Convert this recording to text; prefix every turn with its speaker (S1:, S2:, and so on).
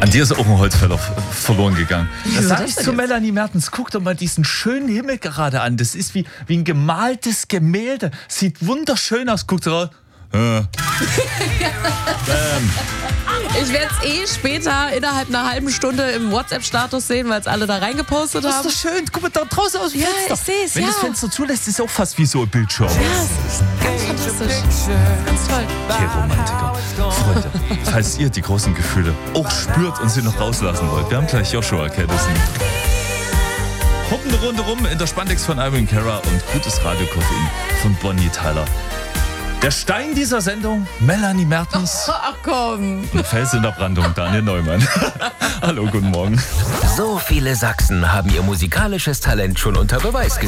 S1: An dir ist auch ein Holzfäller verloren gegangen. Das sag ich
S2: das
S1: zu
S2: denn
S1: Melanie Mertens. Guck doch mal diesen schönen Himmel gerade an. Das ist wie ein gemaltes Gemälde. Sieht wunderschön aus. Guck doch.
S2: Ich werde es später innerhalb einer halben Stunde im WhatsApp-Status sehen, weil es alle da reingepostet
S1: Das
S2: haben.
S1: ist doch schön. Guck mal da draußen aus dem
S2: Ja,
S1: Fenster.
S2: ich seh's,
S1: Wenn
S2: ja.
S1: das Fenster zulässt, ist es auch fast wie so ein Bildschirm.
S2: Ja, das ist ganz fantastisch. Ganz toll.
S1: Okay, Romantiker. Freunde, falls ihr die großen Gefühle auch spürt und sie noch rauslassen wollt, wir haben gleich Joshua Caddison. Hoppen eine Runde rum in der Spandex von Irene Cara und gutes Radiokoffein von Bonnie Tyler. Der Stein dieser Sendung, Melanie Mertens.
S2: Ach komm.
S1: Und Fels in der Brandung, Daniel Neumann. Hallo, guten Morgen.
S3: So viele Sachsen haben ihr musikalisches Talent schon unter Beweis gestellt.